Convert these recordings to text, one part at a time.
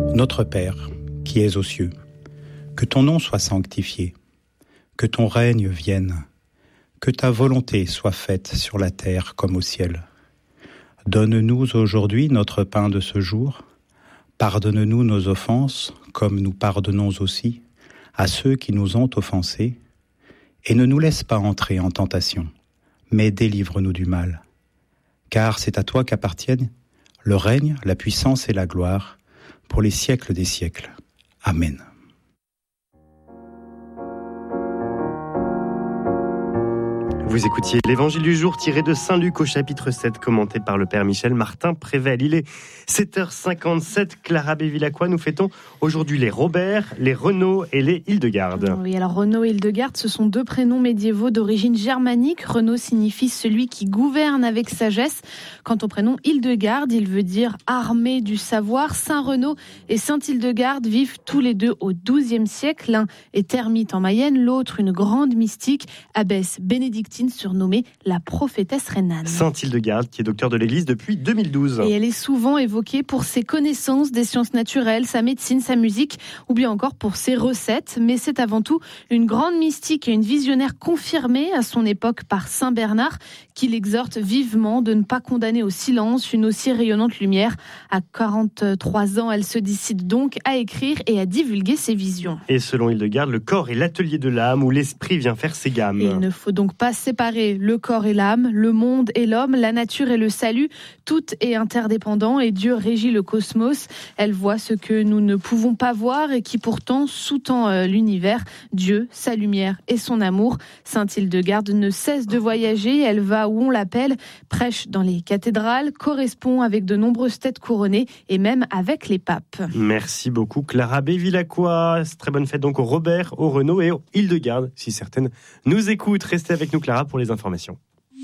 Notre Père, qui es aux cieux, que ton nom soit sanctifié, que ton règne vienne, que ta volonté soit faite sur la terre comme au ciel. Donne-nous aujourd'hui notre pain de ce jour. Pardonne-nous nos offenses, comme nous pardonnons aussi à ceux qui nous ont offensés. Et ne nous laisse pas entrer en tentation, mais délivre-nous du mal. Car c'est à toi qu'appartiennent le règne, la puissance et la gloire, pour les siècles des siècles. Amen. Vous écoutiez l'Évangile du jour tiré de Saint-Luc au chapitre 7, commenté par le Père Michel Martin Prével. Il est 7h57, Clara Bévilacqua, nous fêtons aujourd'hui les Robert, les Renaud et les Hildegarde. Oui, alors Renaud et Hildegarde, ce sont deux prénoms médiévaux d'origine germanique. Renaud signifie celui qui gouverne avec sagesse. Quant au prénom Hildegarde, il veut dire armé du savoir. Saint Renaud et Saint Hildegarde vivent tous les deux au XIIe siècle. L'un est ermite en Mayenne, l'autre une grande mystique, abbesse bénédictine surnommée la prophétesse rhénane. Sainte Hildegarde, qui est docteur de l'Église depuis 2012. Et elle est souvent évoquée pour ses connaissances des sciences naturelles, sa médecine, sa musique, ou bien encore pour ses recettes. Mais c'est avant tout une grande mystique et une visionnaire confirmée à son époque par Saint Bernard, qui l'exhorte vivement de ne pas condamner au silence une aussi rayonnante lumière. À 43 ans, elle se décide donc à écrire et à divulguer ses visions. Et selon Hildegarde, le corps est l'atelier de l'âme où l'esprit vient faire ses gammes. Et il ne faut donc pas séparer le corps et l'âme, le monde et l'homme, la nature et le salut. Tout est interdépendant et Dieu régit le cosmos. Elle voit ce que nous ne pouvons pas voir et qui pourtant sous-tend l'univers. Dieu, sa lumière et son amour. Sainte Hildegarde ne cesse de voyager. Elle va où on l'appelle, prêche dans les cathédrales, correspond avec de nombreuses têtes couronnées et même avec les papes. Merci beaucoup Clara Bévilacqua. Très bonne fête donc au Robert, au Renaud et au Hildegarde. Si certaines nous écoutent, restez avec nous Clara pour les informations.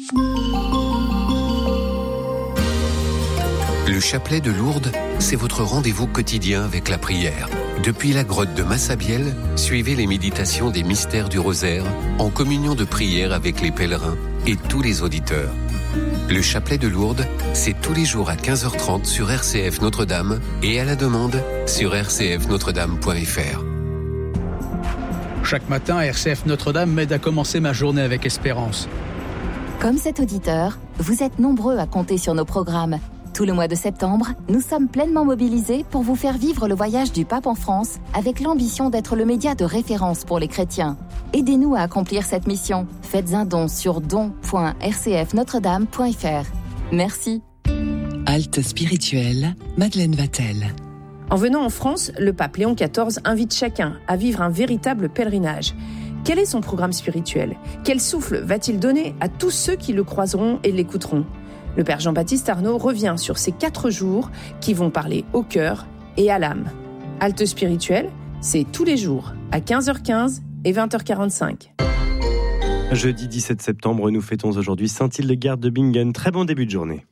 Le chapelet de Lourdes, c'est votre rendez-vous quotidien avec la prière. Depuis la grotte de Massabielle, suivez les méditations des mystères du rosaire en communion de prière avec les pèlerins et tous les auditeurs. Le chapelet de Lourdes, c'est tous les jours à 15h30 sur RCF Notre-Dame et à la demande sur rcfnotredame.fr. Chaque matin, RCF Notre-Dame m'aide à commencer ma journée avec espérance. Comme cet auditeur, vous êtes nombreux à compter sur nos programmes. Tout le mois de septembre, nous sommes pleinement mobilisés pour vous faire vivre le voyage du pape en France avec l'ambition d'être le média de référence pour les chrétiens. Aidez-nous à accomplir cette mission. Faites un don sur don.rcfnotredame.fr. Merci. Halte spirituelle, Madeleine Vatel. En venant en France, le pape Léon XIV invite chacun à vivre un véritable pèlerinage. Quel est son programme spirituel ? Quel souffle va-t-il donner à tous ceux qui le croiseront et l'écouteront ? Le père Jean-Baptiste Arnaud revient sur ces 4 jours qui vont parler au cœur et à l'âme. Halte spirituelle, c'est tous les jours à 15h15 et 20h45. Jeudi 17 septembre, nous fêtons aujourd'hui Sainte Hildegarde de Bingen. Très bon début de journée.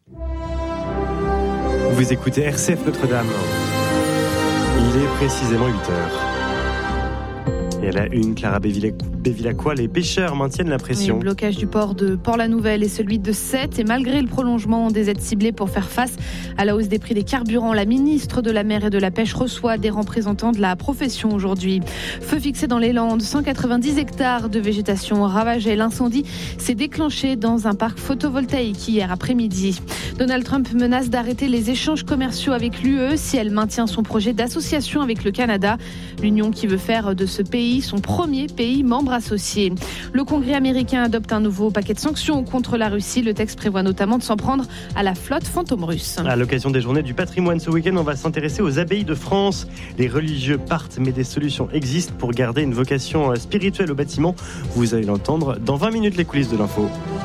Vous écoutez RCF Notre-Dame. Il est précisément 8h. Et à la une, Clara Bévilacqua, les pêcheurs maintiennent la pression. Le blocage du port de Port-la-Nouvelle et celui de Sète. Et malgré le prolongement des aides ciblées pour faire face à la hausse des prix des carburants, la ministre de la Mer et de la Pêche reçoit des représentants de la profession aujourd'hui. Feu fixé dans les Landes, 190 hectares de végétation ravagée. L'incendie s'est déclenché dans un parc photovoltaïque hier après-midi. Donald Trump menace d'arrêter les échanges commerciaux avec l'UE si elle maintient son projet d'association avec le Canada. L'Union qui veut faire de ce pays son premier pays membre associé. Le Congrès américain adopte un nouveau paquet de sanctions contre la Russie. Le texte prévoit notamment de s'en prendre à la flotte fantôme russe. À l'occasion des journées du patrimoine ce week-end, on va s'intéresser aux abbayes de France. Les religieux partent, mais des solutions existent pour garder une vocation spirituelle au bâtiment. Vous allez l'entendre dans 20 minutes, les coulisses de l'info.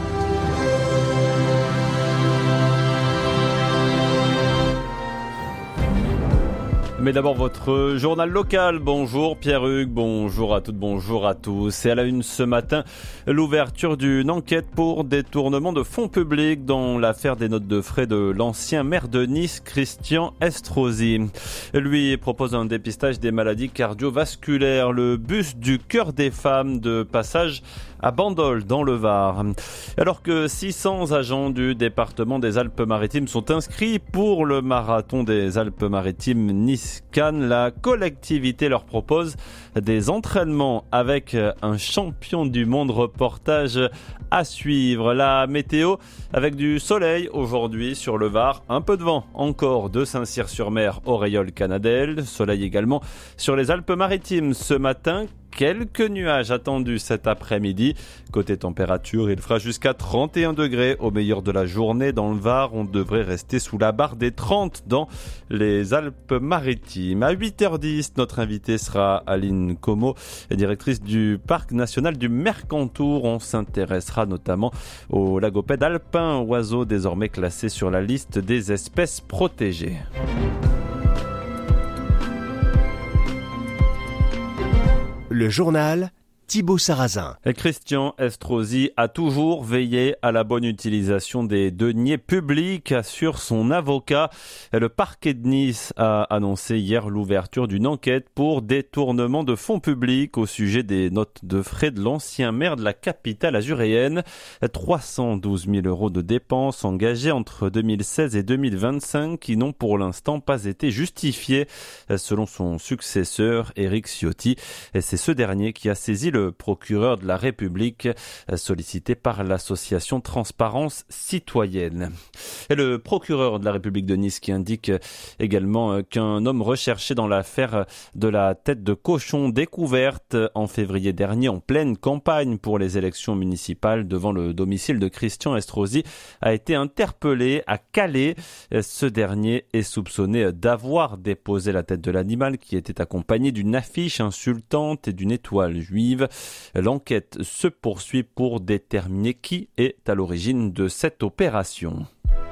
Mais d'abord votre journal local. Bonjour Pierre-Hugues, bonjour à toutes, bonjour à tous. Et à la une ce matin, l'ouverture d'une enquête pour détournement de fonds publics dans l'affaire des notes de frais de l'ancien maire de Nice, Christian Estrosi. Lui propose un dépistage des maladies cardiovasculaires. Le bus du cœur des femmes de passage à Bandol dans le Var. Alors que 600 agents du département des Alpes-Maritimes sont inscrits pour le marathon des Alpes-Maritimes Nice Nice, Cannes, la collectivité leur propose des entraînements avec un champion du monde. Reportage à suivre. La météo avec du soleil aujourd'hui sur le Var, un peu de vent encore de Saint-Cyr-sur-Mer au Rayol-Canadel, soleil également sur les Alpes-Maritimes ce matin. Quelques nuages attendus cet après-midi. Côté température, il fera jusqu'à 31 degrés au meilleur de la journée. Dans le Var, on devrait rester sous la barre des 30 dans les Alpes-Maritimes. À 8h10, notre invitée sera Aline Como, directrice du Parc national du Mercantour. On s'intéressera notamment au lagopède alpin, oiseau désormais classé sur la liste des espèces protégées. Le journal Thibaut Sarrazin. Christian Estrosi a toujours veillé à la bonne utilisation des deniers publics, assure son avocat. Le parquet de Nice a annoncé hier l'ouverture d'une enquête pour détournement de fonds publics au sujet des notes de frais de l'ancien maire de la capitale azuréenne. 312 000 € de dépenses engagées entre 2016 et 2025 qui n'ont pour l'instant pas été justifiées, selon son successeur Éric Ciotti. Et c'est ce dernier qui a saisi le procureur de la République, sollicité par l'association Transparence Citoyenne. Et le procureur de la République de Nice qui indique également qu'un homme recherché dans l'affaire de la tête de cochon découverte en février dernier en pleine campagne pour les élections municipales devant le domicile de Christian Estrosi a été interpellé à Calais. Ce dernier est soupçonné d'avoir déposé la tête de l'animal qui était accompagné d'une affiche insultante et d'une étoile juive. L'enquête se poursuit pour déterminer qui est à l'origine de cette opération.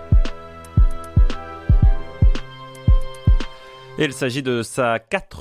Il s'agit de sa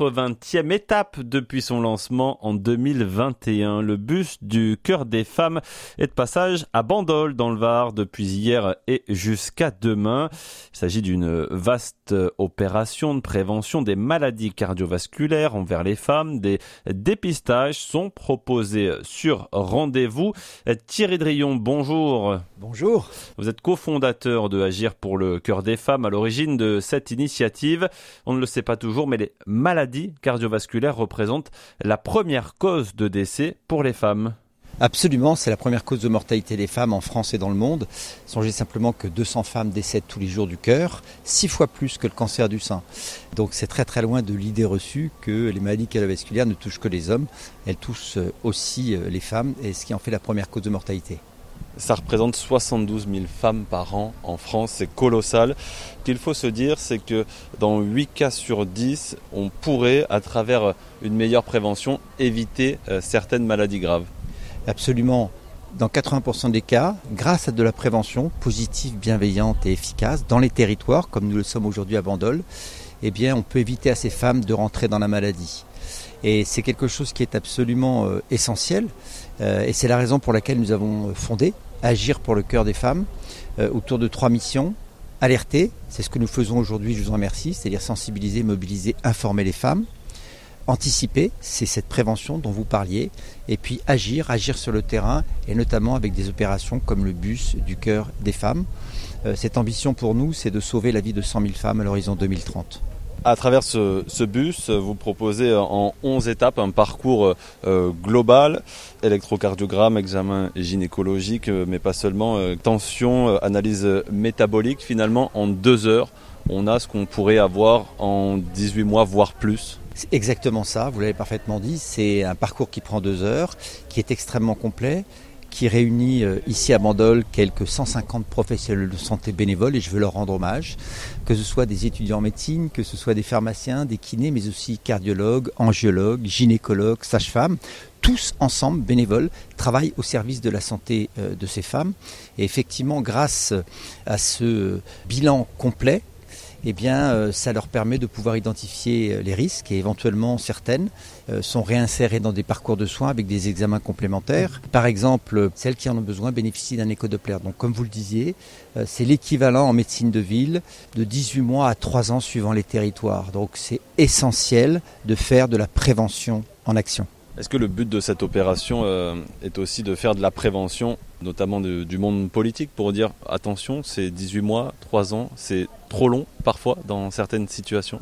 80e étape depuis son lancement en 2021. Le bus du Cœur des Femmes est de passage à Bandol dans le Var depuis hier et jusqu'à demain. Il s'agit d'une vaste opération de prévention des maladies cardiovasculaires envers les femmes. Des dépistages sont proposés sur rendez-vous. Thierry Drillon, bonjour. Bonjour. Vous êtes cofondateur de Agir pour le Cœur des Femmes, à l'origine de cette initiative. On ne le sait pas toujours, mais les maladies cardiovasculaires représentent la première cause de décès pour les femmes. Absolument, c'est la première cause de mortalité des femmes en France et dans le monde. Songez simplement que 200 femmes décèdent tous les jours du cœur, 6 fois plus que le cancer du sein. Donc c'est très très loin de l'idée reçue que les maladies cardiovasculaires ne touchent que les hommes. Elles touchent aussi les femmes, et ce qui en fait la première cause de mortalité. Ça représente 72 000 femmes par an en France, c'est colossal. Ce qu'il faut se dire, c'est que dans 8 cas sur 10, on pourrait, à travers une meilleure prévention, éviter certaines maladies graves. Absolument. Dans 80% des cas, grâce à de la prévention positive, bienveillante et efficace, dans les territoires, comme nous le sommes aujourd'hui à Bandol, eh bien, on peut éviter à ces femmes de rentrer dans la maladie. Et c'est quelque chose qui est absolument essentiel. Et c'est la raison pour laquelle nous avons fondé Agir pour le Cœur des Femmes, autour de 3 missions. Alerter, c'est ce que nous faisons aujourd'hui, je vous en remercie, c'est-à-dire sensibiliser, mobiliser, informer les femmes. Anticiper, c'est cette prévention dont vous parliez. Et puis agir sur le terrain, et notamment avec des opérations comme le bus du Cœur des Femmes. Cette ambition pour nous, c'est de sauver la vie de 100 000 femmes à l'horizon 2030. À travers ce bus, vous proposez en 11 étapes un parcours global, électrocardiogramme, examen gynécologique, mais pas seulement, tension, analyse métabolique. Finalement, en 2 heures, on a ce qu'on pourrait avoir en 18 mois, voire plus. C'est exactement ça, vous l'avez parfaitement dit. C'est un parcours qui prend 2 heures, qui est extrêmement complet, qui réunit ici à Bandol quelques 150 professionnels de santé bénévoles, et je veux leur rendre hommage, que ce soit des étudiants en médecine, que ce soit des pharmaciens, des kinés, mais aussi cardiologues, angiologues, gynécologues, sages-femmes. Tous ensemble, bénévoles, travaillent au service de la santé de ces femmes. Et effectivement, grâce à ce bilan complet, eh bien, ça leur permet de pouvoir identifier les risques, et éventuellement certaines sont réinsérées dans des parcours de soins avec des examens complémentaires. Par exemple, celles qui en ont besoin bénéficient d'un écho-doppler. Donc comme vous le disiez, c'est l'équivalent en médecine de ville de 18 mois à 3 ans suivant les territoires. Donc c'est essentiel de faire de la prévention en action. Est-ce que le but de cette opération est aussi de faire de la prévention, notamment du monde politique, pour dire attention, c'est 18 mois, 3 ans, c'est trop long parfois dans certaines situations ?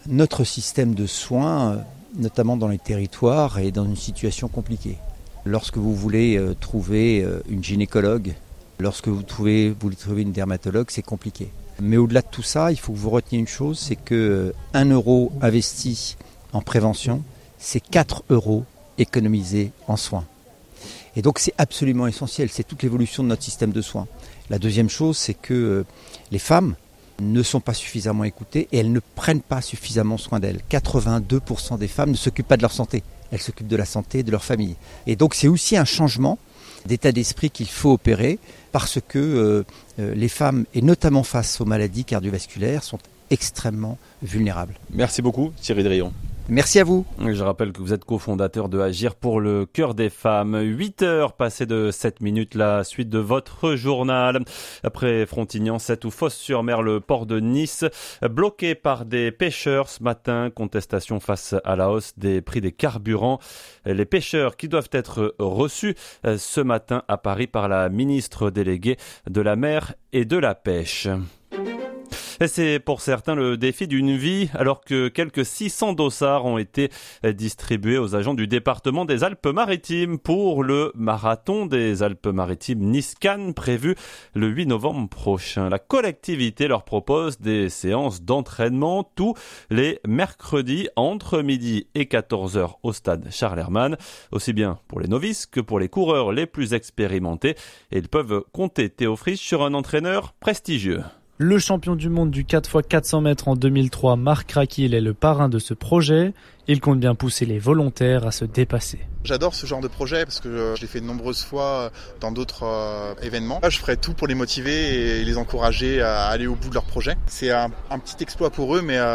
Notre système de soins, notamment dans les territoires, est dans une situation compliquée. Lorsque vous voulez trouver une gynécologue, lorsque vous voulez trouver une dermatologue, c'est compliqué. Mais au-delà de tout ça, il faut que vous reteniez une chose, c'est que 1 euro investi en prévention, c'est 4 euros économisés en soins. Et donc c'est absolument essentiel, c'est toute l'évolution de notre système de soins. La deuxième chose, c'est que les femmes ne sont pas suffisamment écoutées et elles ne prennent pas suffisamment soin d'elles. 82% des femmes ne s'occupent pas de leur santé, elles s'occupent de la santé de leur famille. Et donc c'est aussi un changement d'état d'esprit qu'il faut opérer parce que les femmes, et notamment face aux maladies cardiovasculaires, sont extrêmement vulnérables. Merci beaucoup Thierry Drion. Merci à vous. Je rappelle que vous êtes cofondateur de Agir pour le cœur des femmes. 8h passées de 7 minutes, la suite de votre journal. Après Frontignan, 7 ou Fos-sur-Mer, le port de Nice, bloqué par des pêcheurs ce matin. Contestation face à la hausse des prix des carburants. Les pêcheurs qui doivent être reçus ce matin à Paris par la ministre déléguée de la mer et de la pêche. Et c'est pour certains le défi d'une vie, alors que quelques 600 dossards ont été distribués aux agents du département des Alpes-Maritimes pour le marathon des Alpes-Maritimes Nice-Cannes prévu le 8 novembre prochain. La collectivité leur propose des séances d'entraînement tous les mercredis entre midi et 14h au stade Charles Hermann, aussi bien pour les novices que pour les coureurs les plus expérimentés. Et ils peuvent compter, Théo Frisch, sur un entraîneur prestigieux. Le champion du monde du 4x400 mètres en 2003, Marc Raquil, est le parrain de ce projet. Il compte bien pousser les volontaires à se dépasser. J'adore ce genre de projet parce que je l'ai fait de nombreuses fois dans d'autres événements. Je ferai tout pour les motiver et les encourager à aller au bout de leur projet. C'est un petit exploit pour eux, mais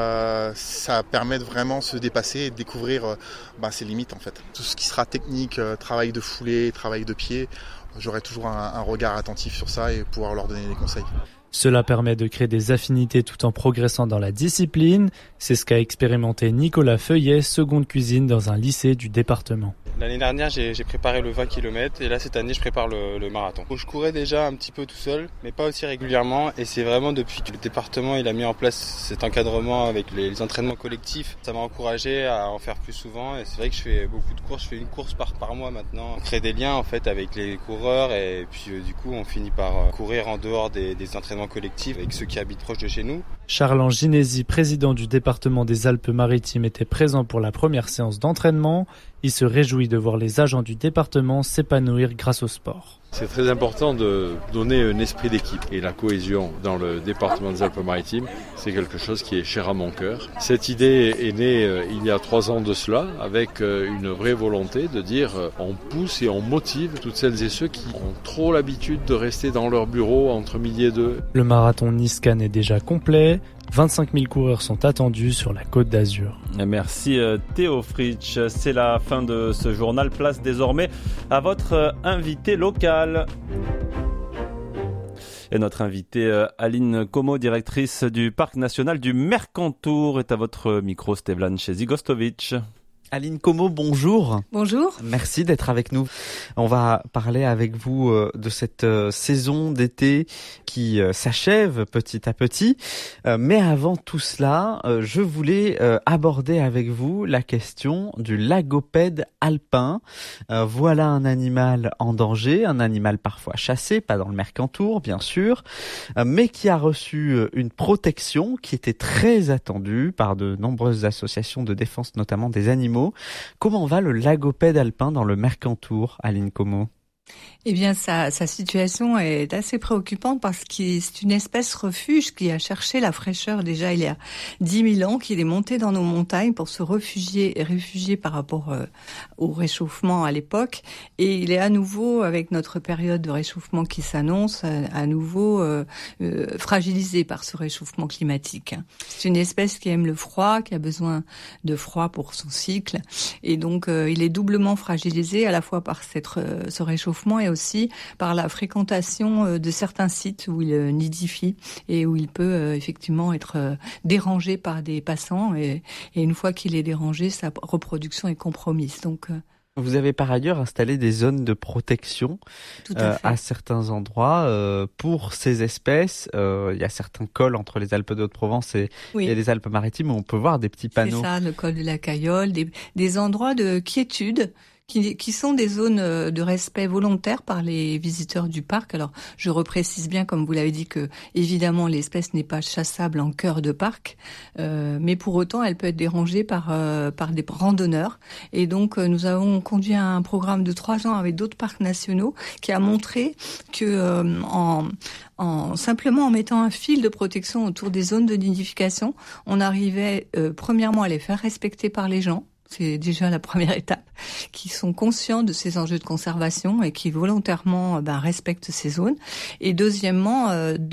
ça permet de vraiment se dépasser et de découvrir ses limites en fait. Tout ce qui sera technique, travail de foulée, travail de pied, j'aurai toujours un regard attentif sur ça et pouvoir leur donner des conseils. Cela permet de créer des affinités tout en progressant dans la discipline. C'est ce qu'a expérimenté Nicolas Feuillet, seconde cuisine dans un lycée du département. L'année dernière, j'ai préparé le 20 km et là, cette année, je prépare le marathon. Je courais déjà un petit peu tout seul, mais pas aussi régulièrement. Et c'est vraiment depuis que le département il a mis en place cet encadrement avec les entraînements collectifs, ça m'a encouragé à en faire plus souvent. Et c'est vrai que je fais beaucoup de courses, je fais une course par mois maintenant. On crée des liens en fait avec les coureurs et puis du coup, on finit par courir en dehors des entraînements collectifs avec ceux qui habitent proche de chez nous. Charles Ginesi, président du département des Alpes-Maritimes, était présent pour la première séance d'entraînement. Il se réjouit de voir les agents du département s'épanouir grâce au sport. C'est très important de donner un esprit d'équipe et la cohésion dans le département des Alpes-Maritimes, c'est quelque chose qui est cher à mon cœur. Cette idée est née il y a 3 ans de cela avec une vraie volonté de dire on pousse et on motive toutes celles et ceux qui ont trop l'habitude de rester dans leur bureau entre midi et 2. Le marathon Nice-Cannes est déjà complet. 25 000 coureurs sont attendus sur la Côte d'Azur. Merci Théo Fritsch. C'est la fin de ce journal. Place désormais à votre invité local. Et notre invitée Aline Como, directrice du Parc national du Mercantour, est à votre micro, Stevlan Chezigostovic. Aline Como, bonjour. Bonjour. Merci d'être avec nous. On va parler avec vous de cette saison d'été qui s'achève petit à petit. Mais avant tout cela, je voulais aborder avec vous la question du lagopède alpin. Voilà un animal en danger, un animal parfois chassé, pas dans le Mercantour bien sûr, mais qui a reçu une protection qui était très attendue par de nombreuses associations de défense, notamment des animaux. Comment va le lagopède alpin dans le Mercantour, Aline Como ? Eh bien, sa situation est assez préoccupante parce que c'est une espèce refuge qui a cherché la fraîcheur déjà il y a 10 000 ans, qu'il est monté dans nos montagnes pour se réfugier par rapport au réchauffement à l'époque. Et il est à nouveau, avec notre période de réchauffement qui s'annonce, à nouveau fragilisé par ce réchauffement climatique. C'est une espèce qui aime le froid, qui a besoin de froid pour son cycle. Et donc, il est doublement fragilisé à la fois par ce réchauffement et aussi par la fréquentation de certains sites où il nidifie et où il peut effectivement être dérangé par des passants et une fois qu'il est dérangé, sa reproduction est compromise. Donc Vous avez par ailleurs installé des zones de protection à certains endroits pour ces espèces. Il y a certains cols entre les Alpes de Haute-Provence et les Alpes-Maritimes où on peut voir des petits panneaux. C'est ça, le col de la Cayolle, des endroits de quiétude qui sont des zones de respect volontaire par les visiteurs du parc. Alors, je reprécise bien, comme vous l'avez dit, que évidemment l'espèce n'est pas chassable en cœur de parc, mais pour autant, elle peut être dérangée par des randonneurs. Et donc, nous avons conduit un programme de 3 ans avec d'autres parcs nationaux qui a montré que simplement en mettant un fil de protection autour des zones de nidification, on arrivait premièrement à les faire respecter par les gens. C'est déjà la première étape, qui sont conscients de ces enjeux de conservation et qui volontairement respectent ces zones. Et deuxièmement,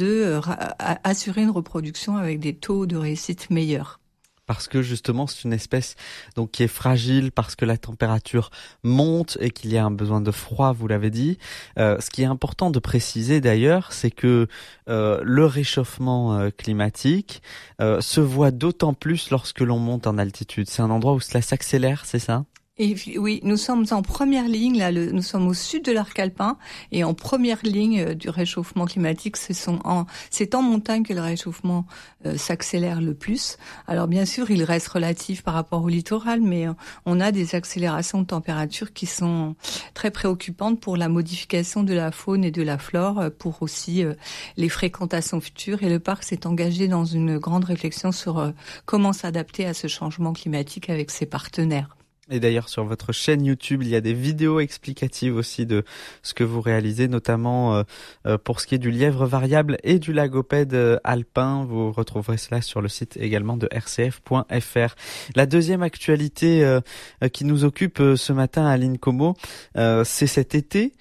assurer une reproduction avec des taux de réussite meilleurs. Parce que justement c'est une espèce donc qui est fragile parce que la température monte et qu'il y a un besoin de froid, vous l'avez dit. Ce qui est important de préciser d'ailleurs, c'est que le réchauffement climatique se voit d'autant plus lorsque l'on monte en altitude. C'est un endroit où cela s'accélère, c'est ça ? Et oui, nous sommes en première ligne, là, nous sommes au sud de l'arc alpin, et en première ligne du réchauffement climatique, c'est en montagne que le réchauffement s'accélère le plus. Alors bien sûr, il reste relatif par rapport au littoral, mais on a des accélérations de température qui sont très préoccupantes pour la modification de la faune et de la flore, pour aussi les fréquentations futures, et le parc s'est engagé dans une grande réflexion sur comment s'adapter à ce changement climatique avec ses partenaires. Et d'ailleurs, sur votre chaîne YouTube, il y a des vidéos explicatives aussi de ce que vous réalisez, notamment pour ce qui est du lièvre variable et du lagopède alpin. Vous retrouverez cela sur le site également de rcf.fr. La deuxième actualité qui nous occupe ce matin à l'INCOMO, c'est cet été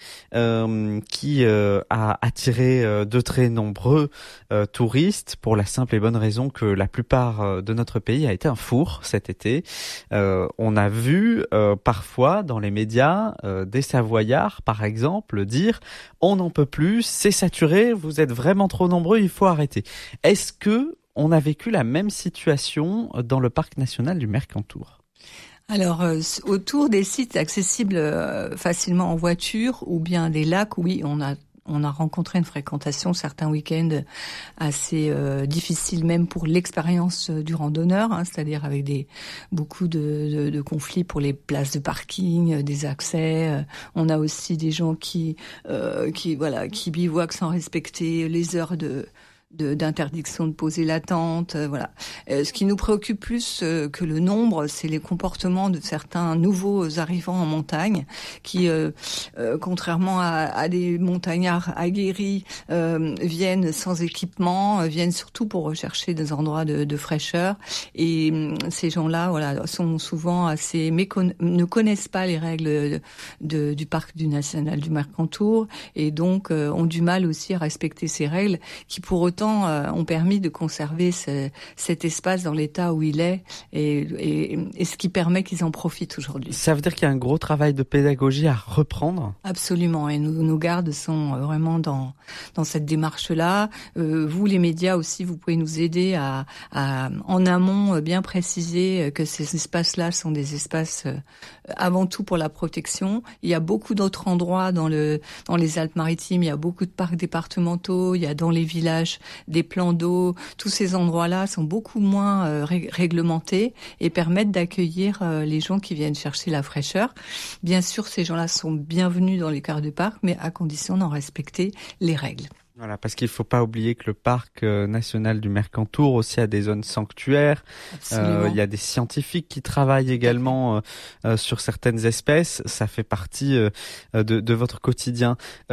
qui a attiré de très nombreux touristes pour la simple et bonne raison que la plupart de notre pays a été un four cet été. On a vu parfois dans les médias des Savoyards par exemple dire on n'en peut plus, c'est saturé, vous êtes vraiment trop nombreux, il faut arrêter. Est-ce que on a vécu la même situation dans le parc national du Mercantour ? Alors, autour des sites accessibles facilement en voiture ou bien des lacs, oui, on a rencontré une fréquentation certains week-ends assez difficile même pour l'expérience du randonneur, c'est-à-dire avec beaucoup de conflits pour les places de parking, des accès. On a aussi des gens qui bivouaquent sans respecter les heures d'interdiction de poser la tente, voilà. Ce qui nous préoccupe plus que le nombre, c'est les comportements de certains nouveaux arrivants en montagne qui, contrairement à des montagnards aguerris, viennent sans équipement, viennent surtout pour rechercher des endroits de fraîcheur. Et ces gens-là, voilà, sont souvent assez ne connaissent pas les règles du parc du national du Mercantour et donc ont du mal aussi à respecter ces règles qui pour autant ont permis de conserver cet espace dans l'état où il est et ce qui permet qu'ils en profitent aujourd'hui. Ça veut dire qu'il y a un gros travail de pédagogie à reprendre ? Absolument, et nos gardes sont vraiment dans cette démarche-là. Vous, les médias aussi, vous pouvez nous aider à en amont bien préciser que ces espaces-là sont des espaces avant tout pour la protection. Il y a beaucoup d'autres endroits dans les Alpes-Maritimes, il y a beaucoup de parcs départementaux, il y a dans les villages des plans d'eau. Tous ces endroits-là sont beaucoup moins réglementés et permettent d'accueillir les gens qui viennent chercher la fraîcheur. Bien sûr, ces gens-là sont bienvenus dans les cœurs du parc, mais à condition d'en respecter les règles. Voilà, parce qu'il faut pas oublier que le parc national du Mercantour aussi a des zones sanctuaires. Il y a des scientifiques qui travaillent également sur certaines espèces. Ça fait partie de votre quotidien.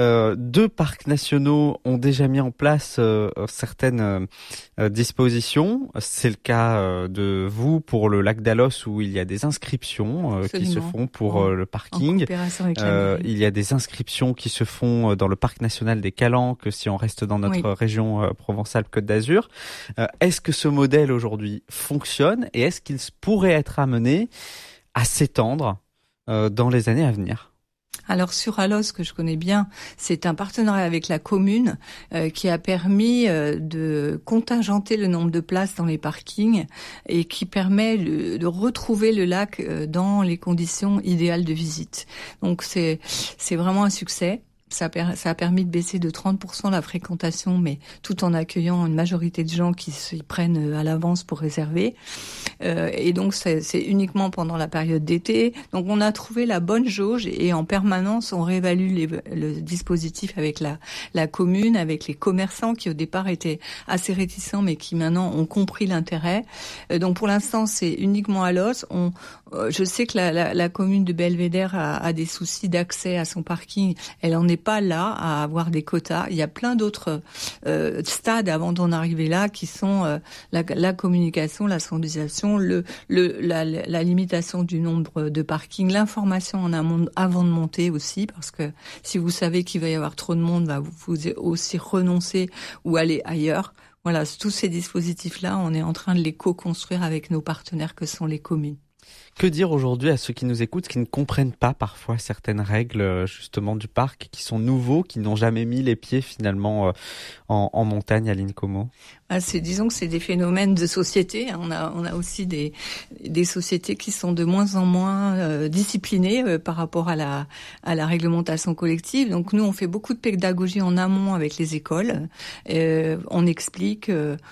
2 parcs nationaux ont déjà mis en place certaines dispositions. C'est le cas de vous pour le lac d'Alos où il y a des inscriptions qui se font pour le parking. Il y a des inscriptions qui se font dans le parc national des Calanques si on reste dans notre région Provence-Alpes-Côte d'Azur. Est-ce que ce modèle aujourd'hui fonctionne et est-ce qu'il pourrait être amené à s'étendre dans les années à venir ? Alors sur Alos, que je connais bien, c'est un partenariat avec la commune qui a permis de contingenter le nombre de places dans les parkings et qui permet de retrouver le lac dans les conditions idéales de visite. Donc c'est vraiment un succès. Ça a permis de baisser de 30% la fréquentation, mais tout en accueillant une majorité de gens qui s'y prennent à l'avance pour réserver. Et donc, c'est uniquement pendant la période d'été. Donc, on a trouvé la bonne jauge et en permanence, on réévalue le dispositif avec la commune, avec les commerçants qui, au départ, étaient assez réticents, mais qui maintenant ont compris l'intérêt. Donc, pour l'instant, c'est uniquement à Los. Je sais que la commune de Belvédère a des soucis d'accès à son parking. Elle en est pas là à avoir des quotas. Il y a plein d'autres stades avant d'en arriver là qui sont la communication, la sensibilisation, la limitation du nombre de parkings, l'information en amont avant de monter aussi, parce que si vous savez qu'il va y avoir trop de monde, vous aussi renoncer ou aller ailleurs. Voilà, tous ces dispositifs-là, on est en train de les co-construire avec nos partenaires que sont les communes. Que dire aujourd'hui à ceux qui nous écoutent, qui ne comprennent pas parfois certaines règles justement du parc, qui sont nouveaux, qui n'ont jamais mis les pieds finalement en montagne, Aline Como? Disons que c'est des phénomènes de société. On a aussi des sociétés qui sont de moins en moins disciplinées par rapport à la réglementation collective. Donc nous, on fait beaucoup de pédagogie en amont avec les écoles. On explique,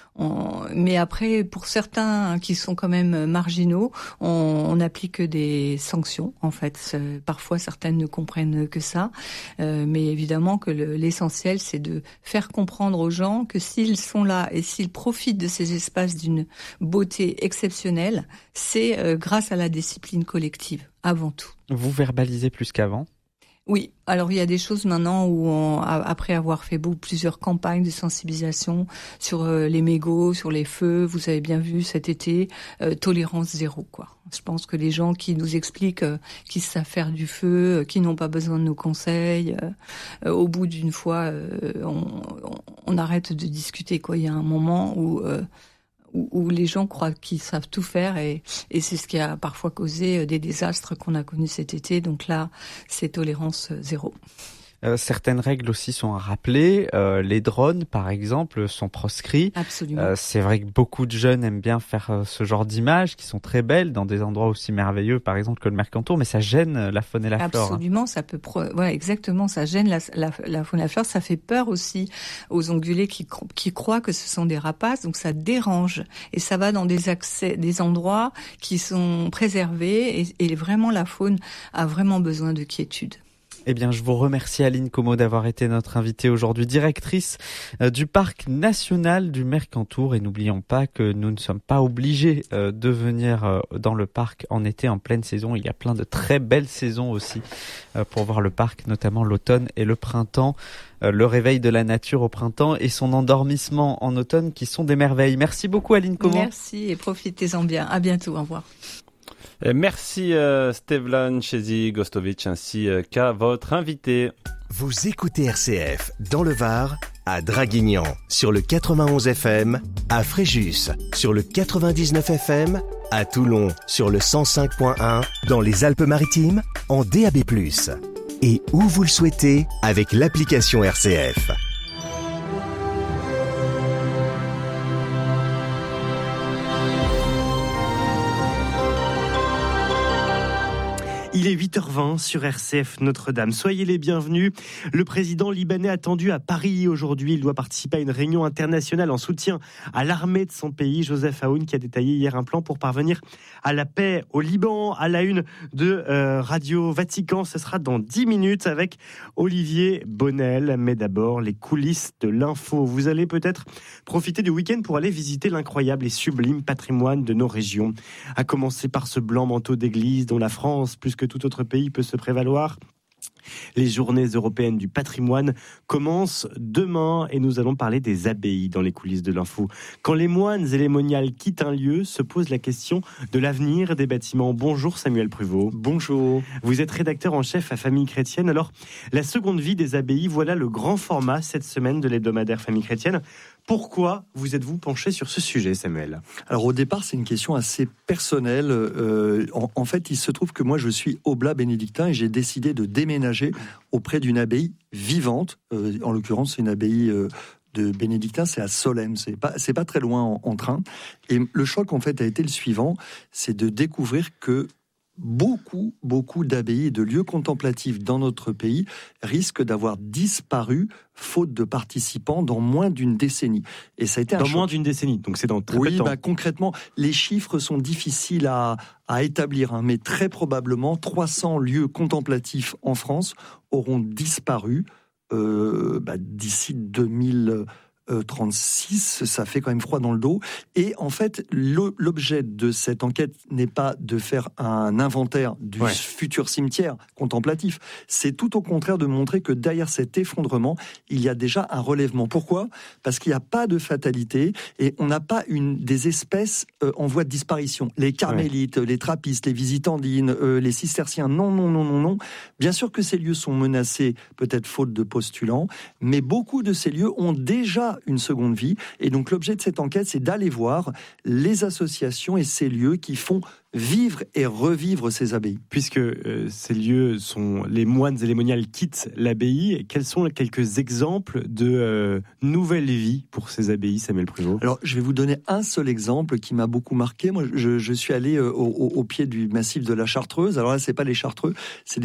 mais après, pour certains qui sont quand même marginaux, on applique des sanctions. En fait, parfois certaines ne comprennent que ça, mais évidemment que l'essentiel, c'est de faire comprendre aux gens que s'ils sont là et s'ils profitent de ces espaces d'une beauté exceptionnelle, c'est grâce à la discipline collective, avant tout. Vous verbalisez plus qu'avant ? Oui, alors il y a des choses maintenant où après avoir fait plusieurs campagnes de sensibilisation sur les mégots, sur les feux, vous avez bien vu cet été, tolérance zéro, quoi. Je pense que les gens qui nous expliquent qu'ils savent faire du feu, qui n'ont pas besoin de nos conseils, au bout d'une fois, on arrête de discuter, quoi. Il y a un moment où les gens croient qu'ils savent tout faire et c'est ce qui a parfois causé des désastres qu'on a connus cet été. Donc là, c'est tolérance zéro. Certaines règles aussi sont à rappeler. Les drones, par exemple, sont proscrits. Absolument. C'est vrai que beaucoup de jeunes aiment bien faire ce genre d'images qui sont très belles dans des endroits aussi merveilleux, par exemple, que le Mercantour, mais ça gêne la faune et la flore. Absolument, ça peut... exactement, ça gêne la faune et la flore. Ça fait peur aussi aux ongulés qui croient que ce sont des rapaces, donc ça dérange. Et ça va dans des endroits qui sont préservés et vraiment la faune a vraiment besoin de quiétude. Eh bien, je vous remercie Aline Como d'avoir été notre invitée aujourd'hui, directrice du parc national du Mercantour. Et n'oublions pas que nous ne sommes pas obligés de venir dans le parc en été, en pleine saison. Il y a plein de très belles saisons aussi pour voir le parc, notamment l'automne et le printemps. Le réveil de la nature au printemps et son endormissement en automne qui sont des merveilles. Merci beaucoup Aline Como. Merci et profitez-en bien. À bientôt, au revoir. Merci Stevlan Chezi-Gostovic ainsi qu'à votre invité. Vous écoutez RCF dans le Var, à Draguignan sur le 91 FM, à Fréjus sur le 99 FM, à Toulon sur le 105.1, dans les Alpes-Maritimes en DAB+. Et où vous le souhaitez avec l'application RCF. Il est 8h20 sur RCF Notre-Dame. Soyez les bienvenus. Le président libanais attendu à Paris aujourd'hui. Il doit participer à une réunion internationale en soutien à l'armée de son pays. Joseph Aoun qui a détaillé hier un plan pour parvenir à la paix au Liban. À la une de Radio Vatican, ce sera dans 10 minutes avec Olivier Bonnel. Mais d'abord, les coulisses de l'info. Vous allez peut-être profiter du week-end pour aller visiter l'incroyable et sublime patrimoine de nos régions. À commencer par ce blanc manteau d'église dont la France, plus que tout autre pays, peut se prévaloir. Les journées européennes du patrimoine commencent demain et nous allons parler des abbayes dans les coulisses de l'info. Quand les moines et les moniales quittent un lieu, se pose la question de l'avenir des bâtiments. Bonjour Samuel Pruvot. Bonjour. Vous êtes rédacteur en chef à Famille Chrétienne. Alors, la seconde vie des abbayes, voilà le grand format cette semaine de l'hebdomadaire Famille Chrétienne. Pourquoi vous êtes-vous penché sur ce sujet, Samuel ? Alors au départ, c'est une question assez personnelle. En fait, il se trouve que moi, je suis oblat bénédictin et j'ai décidé de déménager auprès d'une abbaye vivante. En l'occurrence, c'est une abbaye de bénédictins, c'est à Solesmes, c'est pas très loin en train. Et le choc, en fait, a été le suivant, c'est de découvrir que beaucoup d'abbayes et de lieux contemplatifs dans notre pays risquent d'avoir disparu faute de participants dans moins d'une décennie. Et ça a été un choc. Dans moins d'une décennie, donc c'est dans très peu de temps. Concrètement, les chiffres sont difficiles à établir, mais très probablement 300 lieux contemplatifs en France auront disparu d'ici 2036, ça fait quand même froid dans le dos. Et en fait, l'objet de cette enquête n'est pas de faire un inventaire du futur cimetière contemplatif. C'est tout au contraire de montrer que derrière cet effondrement, il y a déjà un relèvement. Pourquoi ? Parce qu'il n'y a pas de fatalité et on n'a pas des espèces en voie de disparition. Les carmélites, les trappistes, les visitandines, les cisterciens, non. Bien sûr que ces lieux sont menacés, peut-être faute de postulants, mais beaucoup de ces lieux ont déjà une seconde vie. Et donc l'objet de cette enquête, c'est d'aller voir les associations et ces lieux qui font vivre et revivre ces abbayes. Puisque ces lieux sont... Les moines et les moniales quittent l'abbaye, quels sont quelques exemples de nouvelle vie pour ces abbayes, Samuel Pruvot ? Alors, je vais vous donner un seul exemple qui m'a beaucoup marqué. Moi, je suis allé au pied du massif de la Chartreuse. Alors là, c'est pas les Chartreux,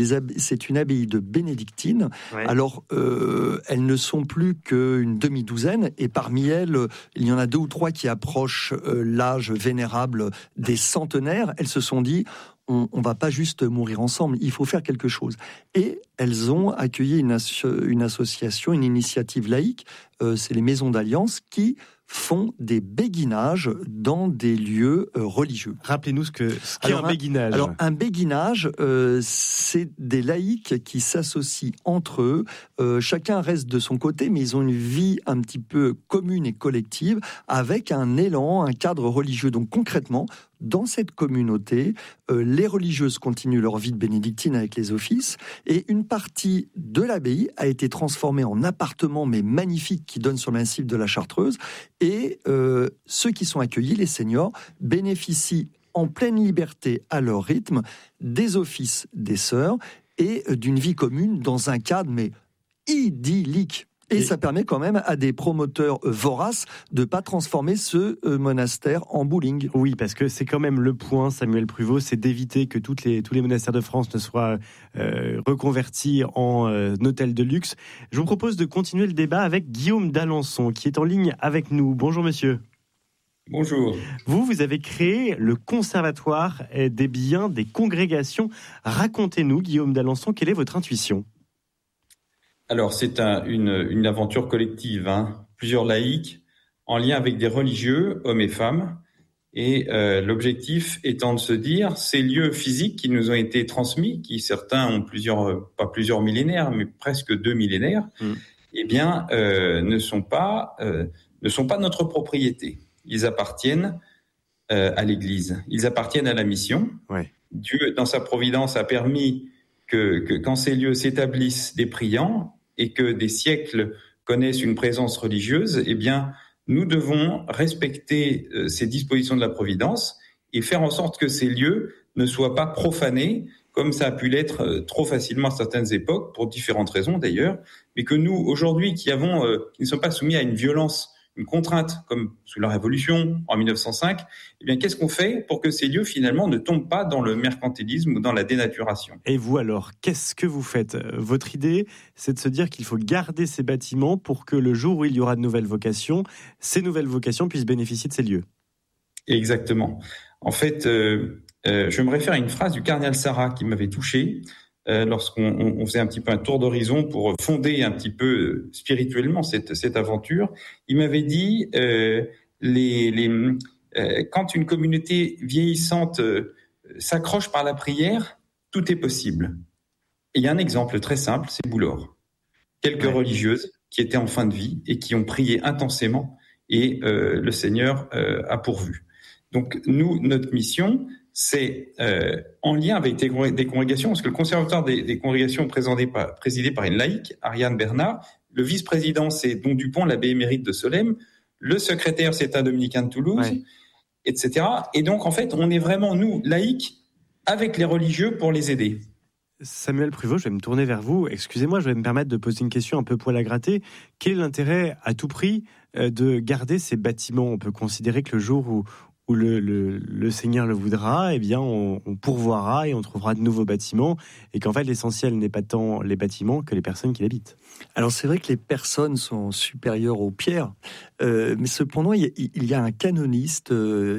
c'est une abbaye de bénédictines. Ouais. Alors, elles ne sont plus qu'une demi-douzaine, et parmi elles, il y en a 2 ou 3 qui approchent l'âge vénérable des centenaires. Elles se sont dit, on va pas juste mourir ensemble, il faut faire quelque chose. Et elles ont accueilli une association, une initiative laïque, c'est les Maisons d'Alliance, qui font des béguinages dans des lieux religieux. Rappelez-nous ce qu'est un béguinage. Alors, un béguinage, c'est des laïcs qui s'associent entre eux. Chacun reste de son côté, mais ils ont une vie un petit peu commune et collective, avec un élan, un cadre religieux. Donc concrètement, dans cette communauté, les religieuses continuent leur vie de bénédictine avec les offices, et une partie de l'abbaye a été transformée en appartement, mais magnifique, qui donne sur le massif de la Chartreuse. Et ceux qui sont accueillis, les seniors, bénéficient en pleine liberté, à leur rythme, des offices des sœurs et d'une vie commune dans un cadre mais idyllique. Et ça permet quand même à des promoteurs voraces de ne pas transformer ce monastère en bowling. Oui, parce que c'est quand même le point, Samuel Pruvot, c'est d'éviter que tous les monastères de France ne soient reconvertis en hôtels de luxe. Je vous propose de continuer le débat avec Guillaume d'Alençon, qui est en ligne avec nous. Bonjour monsieur. Bonjour. Vous avez créé le Conservatoire des biens des congrégations. Racontez-nous, Guillaume d'Alençon, quelle est votre intuition ? Alors, c'est une aventure collective, plusieurs laïcs en lien avec des religieux, hommes et femmes, et l'objectif étant de se dire, ces lieux physiques qui nous ont été transmis, qui certains ont pas plusieurs millénaires, mais presque 2 millénaires, eh bien, ne sont pas notre propriété. Ils appartiennent à l'Église, ils appartiennent à la mission. Ouais. Dieu, dans sa providence, a permis que quand ces lieux s'établissent des priants, et que des siècles connaissent une présence religieuse, eh bien, nous devons respecter ces dispositions de la Providence et faire en sorte que ces lieux ne soient pas profanés, comme ça a pu l'être trop facilement à certaines époques, pour différentes raisons d'ailleurs, mais que nous, aujourd'hui, qui ne sommes pas soumis à une violence, une contrainte, comme sous la Révolution en 1905, eh bien, qu'est-ce qu'on fait pour que ces lieux, finalement, ne tombent pas dans le mercantilisme ou dans la dénaturation ? Et vous, alors, qu'est-ce que vous faites ? Votre idée, c'est de se dire qu'il faut garder ces bâtiments pour que le jour où il y aura de nouvelles vocations, ces nouvelles vocations puissent bénéficier de ces lieux. Exactement. En fait, je me réfère à une phrase du cardinal Sarah qui m'avait touché, lorsqu'on faisait un petit peu un tour d'horizon pour fonder un petit peu spirituellement cette aventure. Il m'avait dit quand une communauté vieillissante s'accroche par la prière, tout est possible. Et il y a un exemple très simple, c'est Boulor. Quelques religieuses qui étaient en fin de vie et qui ont prié intensément, et le Seigneur a pourvu. Donc nous, notre mission, c'est en lien avec des congrégations, parce que le Conservatoire des congrégations présidé par une laïque, Ariane Bernard, le vice-président, c'est Don Dupont, l'abbé émérite de Solesmes. le secrétaire, c'est un dominicain de Toulouse, etc. Et donc, en fait, on est vraiment, nous, laïcs, avec les religieux pour les aider. Samuel Pruvot, je vais me tourner vers vous. Excusez-moi, je vais me permettre de poser une question un peu poil à gratter. Quel est l'intérêt, à tout prix, de garder ces bâtiments ? On peut considérer que le jour où le Seigneur le voudra, eh bien, on pourvoira et on trouvera de nouveaux bâtiments, et qu'en fait, l'essentiel n'est pas tant les bâtiments que les personnes qui l'habitent. Alors, c'est vrai que les personnes sont supérieures aux pierres, mais cependant, il y a un canoniste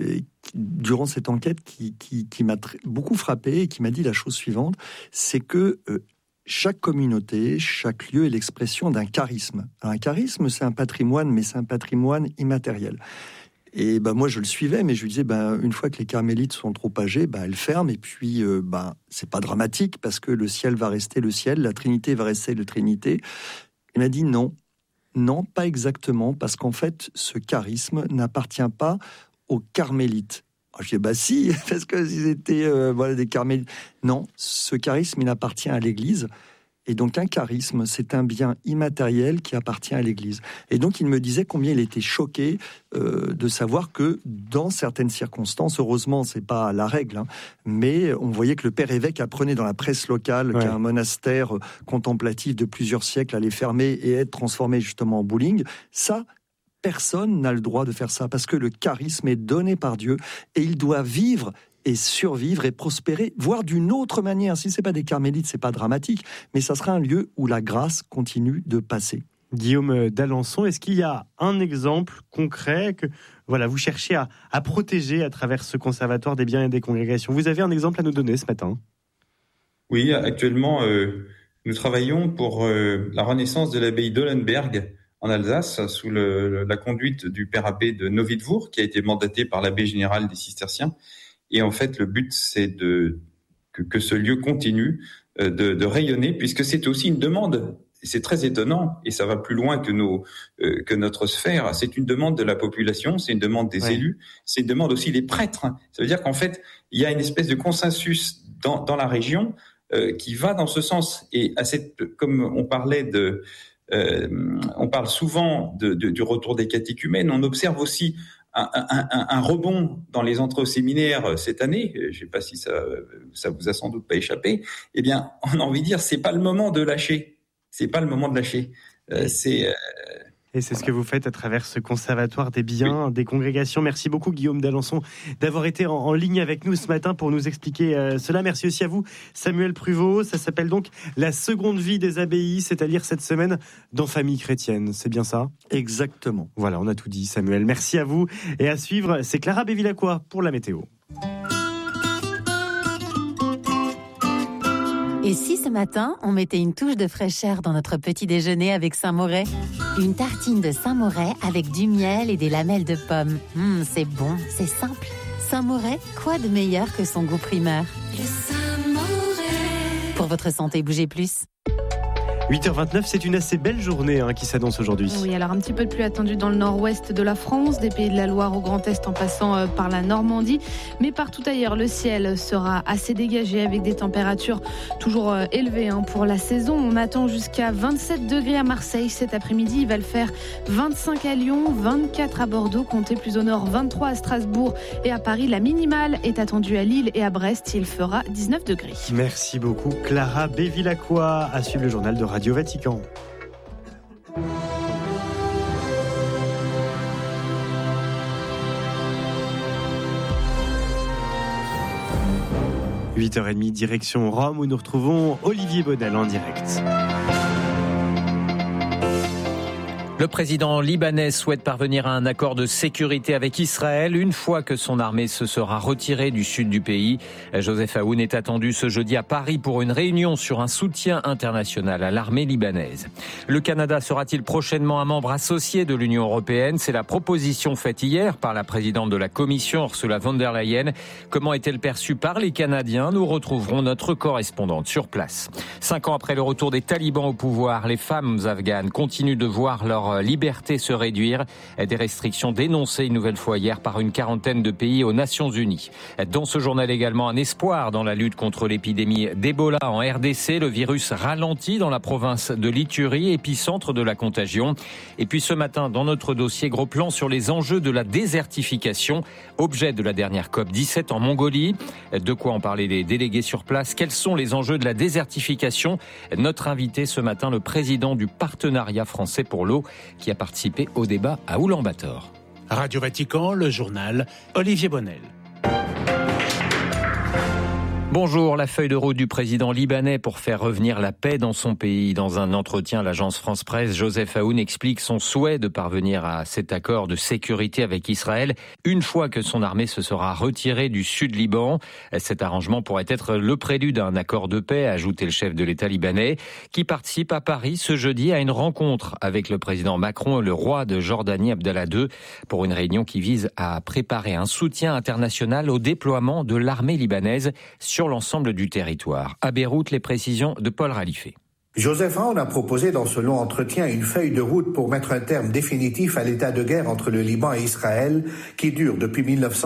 durant cette enquête qui m'a beaucoup frappé et qui m'a dit la chose suivante, c'est que chaque communauté, chaque lieu est l'expression d'un charisme. Alors, un charisme, c'est un patrimoine, mais c'est un patrimoine immatériel. Et moi je le suivais, mais je lui disais une fois que les carmélites sont trop âgés, elles ferment, et puis c'est pas dramatique parce que le ciel va rester le ciel, la Trinité va rester la Trinité. Il m'a dit non, pas exactement, parce qu'en fait ce charisme n'appartient pas aux carmélites. Alors, je dis si, parce que s'ils étaient des carmélites. Non, ce charisme il appartient à l'Église. Et donc un charisme, c'est un bien immatériel qui appartient à l'Église. Et donc il me disait combien il était choqué de savoir que dans certaines circonstances, heureusement c'est pas la règle, mais on voyait que le père évêque apprenait dans la presse locale qu'un monastère contemplatif de plusieurs siècles allait fermer et être transformé justement en bowling. Ça, personne n'a le droit de faire ça, parce que le charisme est donné par Dieu et il doit vivre et survivre et prospérer, voire d'une autre manière. Si c'est pas des carmélites, c'est pas dramatique, mais ça sera un lieu où la grâce continue de passer. Guillaume d'Alençon, est-ce qu'il y a un exemple concret que vous cherchez à protéger à travers ce conservatoire des biens et des congrégations ? Vous avez un exemple à nous donner ce matin ? Oui, actuellement, nous travaillons pour la renaissance de l'abbaye d'Ollenberg en Alsace, sous la conduite du père abbé de Novidvour, qui a été mandaté par l'abbé général des Cisterciens. Et en fait, le but, c'est que ce lieu continue de rayonner, puisque c'est aussi une demande. C'est très étonnant, et ça va plus loin que notre sphère. C'est une demande de la population, c'est une demande des élus, c'est une demande aussi des prêtres. Ça veut dire qu'en fait, il y a une espèce de consensus dans la région qui va dans ce sens. Et comme on parlait on parle souvent du retour des catéchumènes, on observe aussi un rebond dans les entrées au séminaire cette année. Je ne sais pas si ça vous a sans doute pas échappé. Eh bien, on a envie de dire, c'est pas le moment de lâcher. C'est pas le moment de lâcher. Et c'est ce que vous faites à travers ce conservatoire des biens, des congrégations. Merci beaucoup Guillaume d'Alençon d'avoir été en ligne avec nous ce matin pour nous expliquer cela. Merci aussi à vous Samuel Pruvot. Ça s'appelle donc La seconde vie des abbayes, c'est à lire cette semaine dans Famille chrétienne. C'est bien ça ? Exactement. Voilà, on a tout dit Samuel. Merci à vous. Et à suivre, c'est Clara Bevilacqua pour la météo. Et si ce matin, on mettait une touche de fraîcheur dans notre petit déjeuner avec Saint-Moret ? Une tartine de Saint-Moret avec du miel et des lamelles de pommes. C'est bon, c'est simple. Saint-Moret, quoi de meilleur que son goût primeur ? Le Saint-Moret. Pour votre santé, bougez plus. 8h29, c'est une assez belle journée qui s'annonce aujourd'hui. Oui, alors un petit peu de pluie attendue dans le nord-ouest de la France, des Pays de la Loire au Grand Est en passant par la Normandie. Mais partout ailleurs, le ciel sera assez dégagé avec des températures toujours élevées pour la saison. On attend jusqu'à 27 degrés à Marseille cet après-midi. Il va le faire 25 à Lyon, 24 à Bordeaux, comptez plus au nord, 23 à Strasbourg et à Paris. La minimale est attendue à Lille et à Brest. Il fera 19 degrés. Merci beaucoup Clara Bevilacqua. À suivre le journal de Radio Vatican. « 8h30, direction Rome, où nous retrouvons Olivier Bonnel en direct. » Le président libanais souhaite parvenir à un accord de sécurité avec Israël une fois que son armée se sera retirée du sud du pays. Joseph Aoun est attendu ce jeudi à Paris pour une réunion sur un soutien international à l'armée libanaise. Le Canada sera-t-il prochainement un membre associé de l'Union européenne ? C'est la proposition faite hier par la présidente de la Commission, Ursula von der Leyen. Comment est-elle perçue par les Canadiens ? Nous retrouverons notre correspondante sur place. 5 ans après le retour des talibans au pouvoir, les femmes afghanes continuent de voir leur leur liberté se réduire. Des restrictions dénoncées une nouvelle fois hier par une quarantaine de pays aux Nations Unies. Dans ce journal également, un espoir dans la lutte contre l'épidémie d'Ebola en RDC. Le virus ralentit dans la province de l'Ituri, épicentre de la contagion. Et puis ce matin, dans notre dossier, gros plan sur les enjeux de la désertification, objet de la dernière COP17 en Mongolie. De quoi en parler les délégués sur place? Quels sont les enjeux de la désertification? Notre invité ce matin, le président du Partenariat français pour l'eau, qui a participé au débat à Oulan-Bator. Radio Vatican, le journal, Olivier Bonnel. Bonjour, la feuille de route du président libanais pour faire revenir la paix dans son pays. Dans un entretien à l'agence France-Presse, Joseph Aoun explique son souhait de parvenir à cet accord de sécurité avec Israël une fois que son armée se sera retirée du sud Liban. Cet arrangement pourrait être le prélude d'un accord de paix, a ajouté le chef de l'État libanais, qui participe à Paris ce jeudi à une rencontre avec le président Macron et le roi de Jordanie Abdallah II pour une réunion qui vise à préparer un soutien international au déploiement de l'armée libanaise sur l'ensemble du territoire. À Beyrouth, les précisions de Paul Ralifé. Joseph Aoun a proposé dans ce long entretien une feuille de route pour mettre un terme définitif à l'état de guerre entre le Liban et Israël qui dure depuis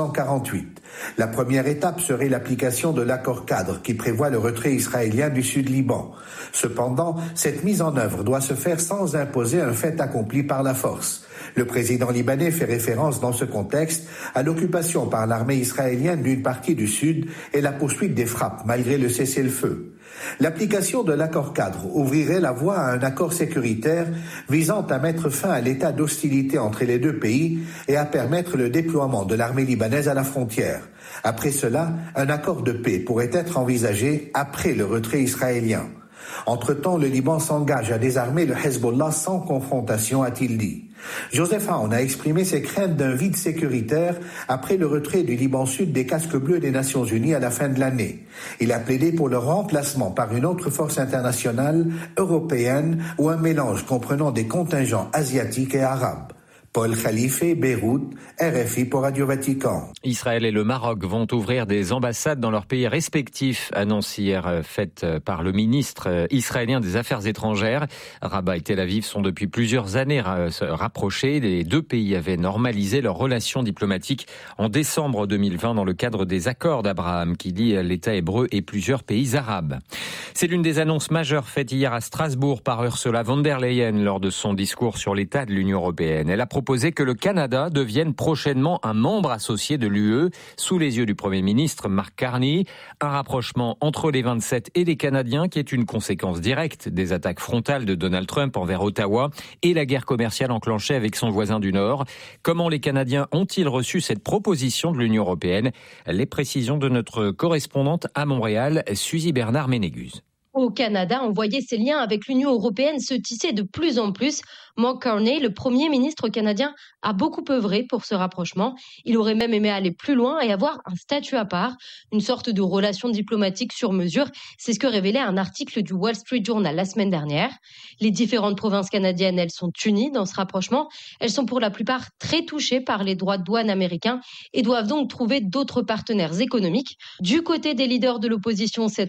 1948. La première étape serait l'application de l'accord cadre qui prévoit le retrait israélien du sud Liban. Cependant, cette mise en œuvre doit se faire sans imposer un fait accompli par la force. Le président libanais fait référence dans ce contexte à l'occupation par l'armée israélienne d'une partie du sud et la poursuite des frappes malgré le cessez-le-feu. L'application de l'accord cadre ouvrirait la voie à un accord sécuritaire visant à mettre fin à l'état d'hostilité entre les deux pays et à permettre le déploiement de l'armée libanaise à la frontière. Après cela, un accord de paix pourrait être envisagé après le retrait israélien. Entre-temps, le Liban s'engage à désarmer le Hezbollah sans confrontation, a-t-il dit. Joseph Aoun a exprimé ses craintes d'un vide sécuritaire après le retrait du Liban Sud des casques bleus des Nations Unies à la fin de l'année. Il a plaidé pour le remplacement par une autre force internationale, européenne, ou un mélange comprenant des contingents asiatiques et arabes. Paul Khalife, Beyrouth, RFI pour Radio Vatican. Israël et le Maroc vont ouvrir des ambassades dans leurs pays respectifs, annonce hier faite par le ministre israélien des Affaires étrangères. Rabat et Tel Aviv sont depuis plusieurs années rapprochés. Les deux pays avaient normalisé leurs relations diplomatiques en décembre 2020 dans le cadre des accords d'Abraham qui lient l'État hébreu et plusieurs pays arabes. C'est l'une des annonces majeures faites hier à Strasbourg par Ursula von der Leyen lors de son discours sur l'état de l'Union européenne. Elle a proposé que le Canada devienne prochainement un membre associé de l'UE sous les yeux du Premier ministre Mark Carney. Un rapprochement entre les 27 et les Canadiens qui est une conséquence directe des attaques frontales de Donald Trump envers Ottawa et la guerre commerciale enclenchée avec son voisin du Nord. Comment les Canadiens ont-ils reçu cette proposition de l'Union européenne? Les précisions de notre correspondante à Montréal, Suzy Bernard-Ménégus. Au Canada, on voyait ces liens avec l'Union européenne se tisser de plus en plus. Mark Carney, le Premier ministre canadien, a beaucoup œuvré pour ce rapprochement. Il aurait même aimé aller plus loin et avoir un statut à part, une sorte de relation diplomatique sur mesure. C'est ce que révélait un article du Wall Street Journal la semaine dernière. Les différentes provinces canadiennes, elles sont unies dans ce rapprochement. Elles sont pour la plupart très touchées par les droits de douane américains et doivent donc trouver d'autres partenaires économiques. Du côté des leaders de l'opposition, cette